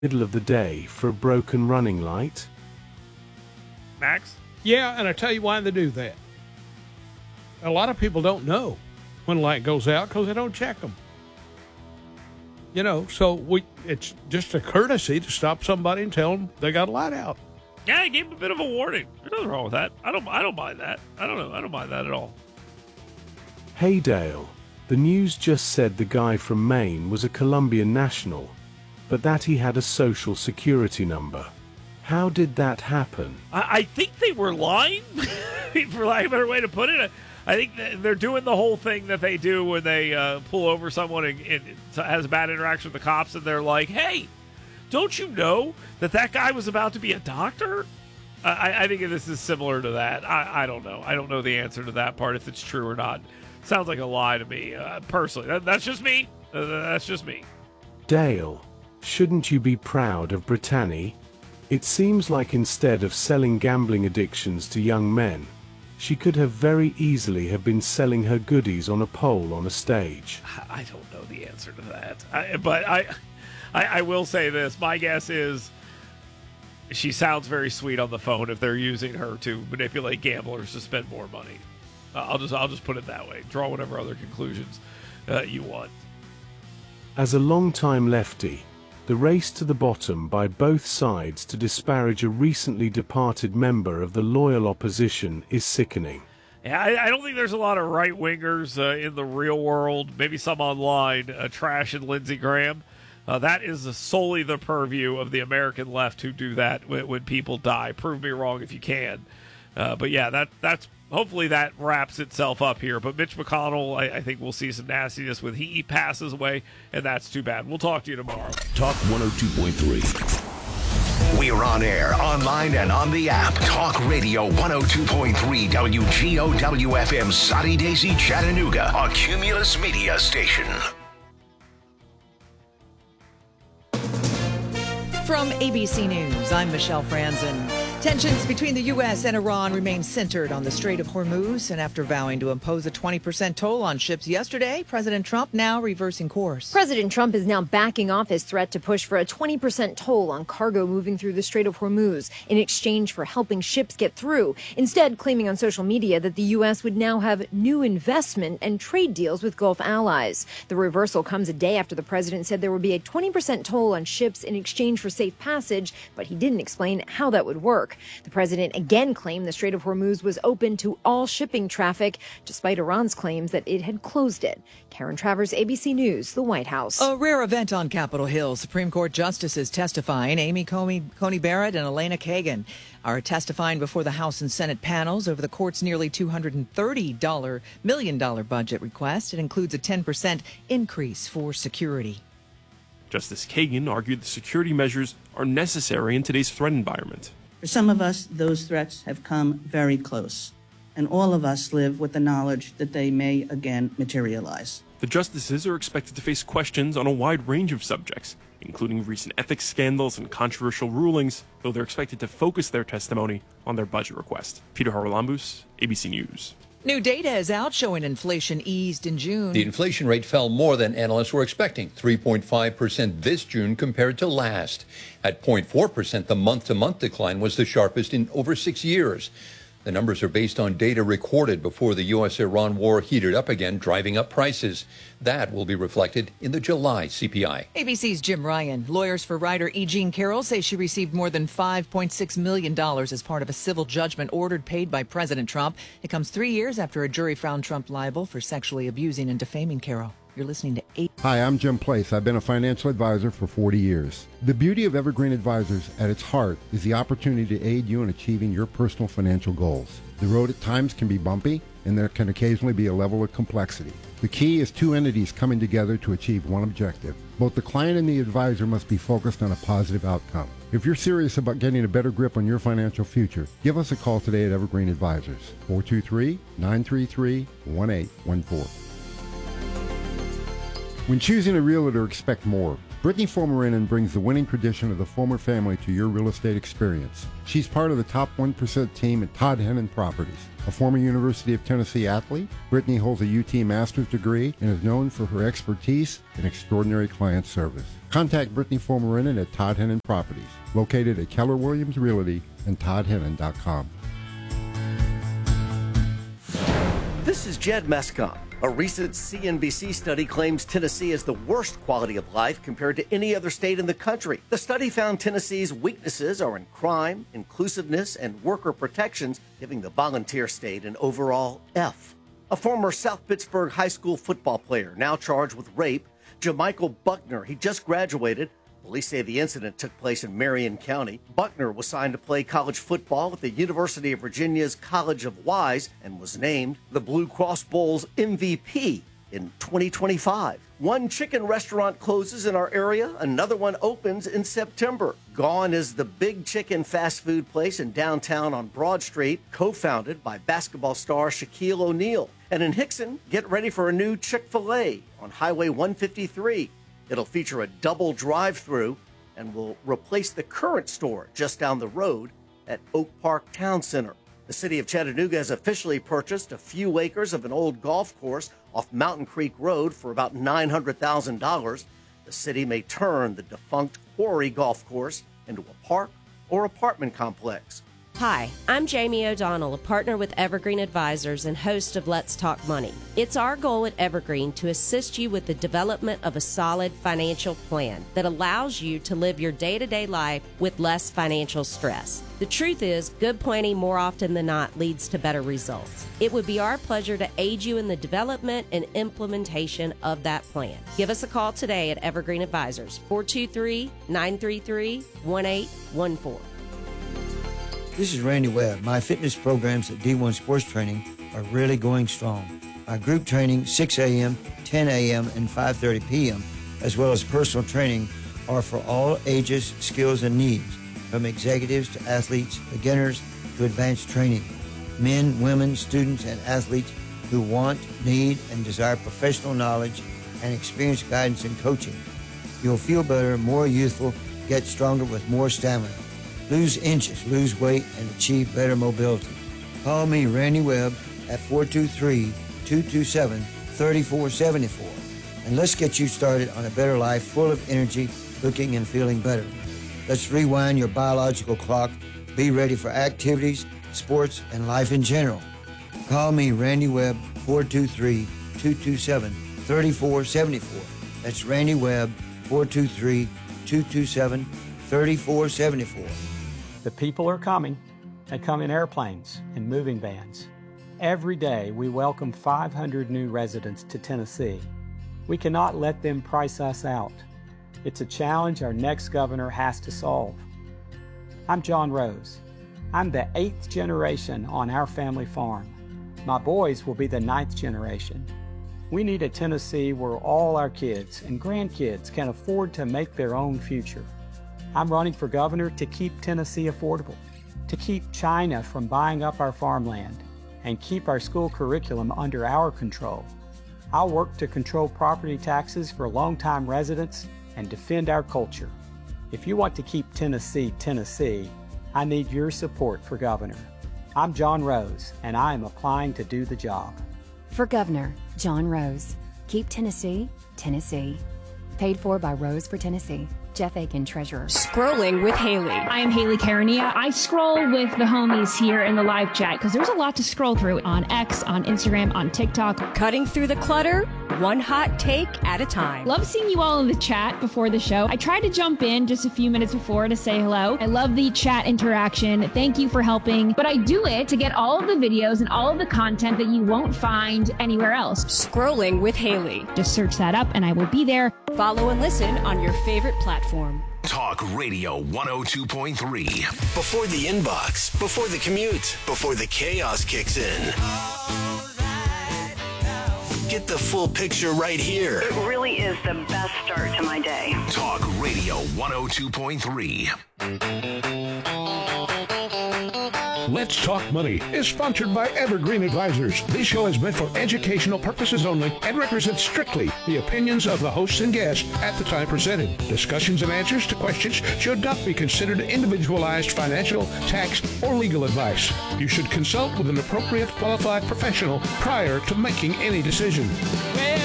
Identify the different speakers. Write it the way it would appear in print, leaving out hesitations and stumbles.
Speaker 1: middle of the day for a broken running light?
Speaker 2: Max?
Speaker 3: Yeah, and I tell you why they do that. A lot of people don't know when a light goes out because they don't check them. You know, so it's just a courtesy to stop somebody and tell them they got a light out.
Speaker 2: Yeah, I gave him a bit of a warning. There's nothing wrong with that. I don't mind that. I don't mind that at all.
Speaker 1: Hey Dale, the news just said the guy from Maine was a Colombian national, but that he had a social security number. How did that happen?
Speaker 2: I think they were lying, for lack of a better way to put it. I think they're doing the whole thing that they do when they pull over someone and has a bad interaction with the cops, and they're like, hey, don't you know that guy was about to be a doctor? I think this is similar to that. I don't know. I don't know the answer to that part, if it's true or not. Sounds like a lie to me, personally. That's just me. That's just me.
Speaker 1: Dale, shouldn't you be proud of Brittany? It seems like instead of selling gambling addictions to young men, she could have very easily have been selling her goodies on a pole on a stage.
Speaker 2: I don't know the answer to that. But I will say this. My guess is she sounds very sweet on the phone if they're using her to manipulate gamblers to spend more money. I'll just put it that way. Draw whatever other conclusions you want.
Speaker 1: As a long-time lefty, the race to the bottom by both sides to disparage a recently departed member of the loyal opposition is sickening.
Speaker 2: Yeah, I don't think there's a lot of right-wingers in the real world, maybe some online, trashing Lindsey Graham. That is solely the purview of the American left who do that when people die. Prove me wrong if you can. But yeah, that's hopefully that wraps itself up here. But Mitch McConnell, I think we'll see some nastiness when he passes away, and that's too bad. We'll talk to you tomorrow.
Speaker 4: Talk 102.3. We're on air, online, and on the app. Talk Radio 102.3 WGOW-FM, Soddy Daisy, Chattanooga, a Cumulus Media station.
Speaker 5: From ABC News, I'm Michelle Franzen. Tensions between the U.S. and Iran remain centered on the Strait of Hormuz, and after vowing to impose a 20% toll on ships yesterday, President Trump now reversing course.
Speaker 6: President Trump is now backing off his threat to push for a 20% toll on cargo moving through the Strait of Hormuz in exchange for helping ships get through, instead claiming on social media that the U.S. would now have new investment and trade deals with Gulf allies. The reversal comes a day after the president said there would be a 20% toll on ships in exchange for safe passage, but he didn't explain how that would work. The president again claimed the Strait of Hormuz was open to all shipping traffic, despite Iran's claims that it had closed it. Karen Travers, ABC News, the White House.
Speaker 5: A rare event on Capitol Hill. Supreme Court justices testifying. Amy Coney Barrett and Elena Kagan are testifying before the House and Senate panels over the court's nearly $230 million budget request. It includes a 10% increase for security.
Speaker 7: Justice Kagan argued the security measures are necessary in today's threat environment.
Speaker 8: For some of us, those threats have come very close, and all of us live with the knowledge that they may again materialize.
Speaker 7: The justices are expected to face questions on a wide range of subjects, including recent ethics scandals and controversial rulings, though they're expected to focus their testimony on their budget request. Peter Haralambous, ABC News.
Speaker 5: New data is out showing inflation eased in June.
Speaker 9: The inflation rate fell more than analysts were expecting, 3.5% this June compared to last. At 0.4%, the month-to-month decline was the sharpest in over 6 years. The numbers are based on data recorded before the U.S.-Iran war heated up again, driving up prices. That will be reflected in the July CPI.
Speaker 5: ABC's Jim Ryan. Lawyers for writer E. Jean Carroll say she received more than $5.6 million as part of a civil judgment ordered paid by President Trump. It comes 3 years after a jury found Trump liable for sexually abusing and defaming Carroll. You're listening to 8.
Speaker 10: Hi, I'm Jim Place. I've been a financial advisor for 40 years. The beauty of Evergreen Advisors at its heart is the opportunity to aid you in achieving your personal financial goals. The road at times can be bumpy, and there can occasionally be a level of complexity. The key is two entities coming together to achieve one objective. Both the client and the advisor must be focused on a positive outcome. If you're serious about getting a better grip on your financial future, give us a call today at Evergreen Advisors, 423-933-1814. When choosing a realtor, expect more. Brittany Formeranen brings the winning tradition of the Former family to your real estate experience. She's part of the top 1% team at Todd Hennon Properties. A former University of Tennessee athlete, Brittany holds a UT master's degree and is known for her expertise in extraordinary client service. Contact Brittany Formeranen at Todd Hennon Properties, located at Keller Williams Realty and toddhennon.com.
Speaker 11: This is Jed Mescon. A recent CNBC study claims Tennessee has the worst quality of life compared to any other state in the country. The study found Tennessee's weaknesses are in crime, inclusiveness, and worker protections, giving the volunteer state an overall F. A former South Pittsburgh high school football player now charged with rape, Jamichael Buckner, he just graduated. Police say the incident took place in Marion County. Buckner was signed to play college football at the University of Virginia's College of Wise and was named the Blue Cross Bowl's MVP in 2025. One chicken restaurant closes in our area. Another one opens in September. Gone is the Big Chicken fast food place in downtown on Broad Street, co-founded by basketball star Shaquille O'Neal. And in Hickson, get ready for a new Chick-fil-A on Highway 153. It'll feature a double drive-through and will replace the current store just down the road at Oak Park Town Center. The city of Chattanooga has officially purchased a few acres of an old golf course off Mountain Creek Road for about $900,000. The city may turn the defunct Quarry Golf Course into a park or apartment complex.
Speaker 12: Hi, I'm Jamie O'Donnell, a partner with Evergreen Advisors and host of Let's Talk Money. It's our goal at Evergreen to assist you with the development of a solid financial plan that allows you to live your day-to-day life with less financial stress. The truth is, good planning more often than not leads to better results. It would be our pleasure to aid you in the development and implementation of that plan. Give us a call today at Evergreen Advisors, 423-933-1814.
Speaker 13: This is Randy Webb. My fitness programs at D1 Sports Training are really going strong. My group training, 6 a.m., 10 a.m., and 5:30 p.m., as well as personal training, are for all ages, skills, and needs, from executives to athletes, beginners to advanced training. Men, women, students, and athletes who want, need, and desire professional knowledge and experienced guidance and coaching. You'll feel better, more youthful, get stronger with more stamina. Lose inches, lose weight, and achieve better mobility. Call me, Randy Webb, at 423-227-3474. And let's get you started on a better life full of energy, looking and feeling better. Let's rewind your biological clock. Be ready for activities, sports, and life in general. Call me, Randy Webb, 423-227-3474. That's Randy Webb, 423-227-3474.
Speaker 14: The people are coming. They come in airplanes and moving vans. Every day, we welcome 500 new residents to Tennessee. We cannot let them price us out. It's a challenge our next governor has to solve. I'm John Rose. I'm the 8th generation on our family farm. My boys will be the 9th generation. We need a Tennessee where all our kids and grandkids can afford to make their own future. I'm running for governor to keep Tennessee affordable, to keep China from buying up our farmland, and keep our school curriculum under our control. I'll work to control property taxes for longtime residents and defend our culture. If you want to keep Tennessee, Tennessee, I need your support for governor. I'm John Rose, and I am applying to do the job.
Speaker 15: For governor, John Rose. Keep Tennessee, Tennessee. Paid for by Rose for Tennessee. Jeff Aiken, Treasurer.
Speaker 16: Scrolling with Haley. I am Haley Carania. I scroll with the homies here in the live chat because there's a lot to scroll through on X, on Instagram, on TikTok.
Speaker 12: Cutting through the clutter, one hot take at a time.
Speaker 16: Love seeing you all in the chat before the show. I tried to jump in just a few minutes before to say hello. I love the chat interaction. Thank you for helping. But I do it to get all of the videos and all of the content that you won't find anywhere else.
Speaker 12: Scrolling with Haley.
Speaker 16: Just search that up and I will be there.
Speaker 12: Follow and listen on your favorite platform.
Speaker 4: Talk Radio 102.3. Before the inbox, before the commute, before the chaos kicks in. Get the full picture right here.
Speaker 17: It really is the best start to my day.
Speaker 4: Talk Radio 102.3.
Speaker 18: Let's Talk Money is sponsored by Evergreen Advisors. This show is meant for educational purposes only and represents strictly the opinions of the hosts and guests at the time presented. Discussions and answers to questions should not be considered individualized financial, tax, or legal advice. You should consult with an appropriate qualified professional prior to making any decision.